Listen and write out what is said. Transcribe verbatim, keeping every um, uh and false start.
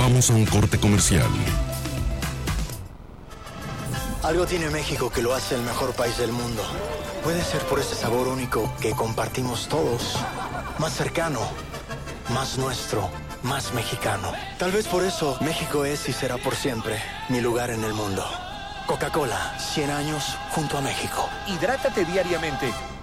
Vamos a un corte comercial. Algo tiene México que lo hace el mejor país del mundo. Puede ser por ese sabor único que compartimos todos. Más cercano, más nuestro, más mexicano. Tal vez por eso México es y será por siempre mi lugar en el mundo. Coca-Cola, cien años junto a México. Hidrátate diariamente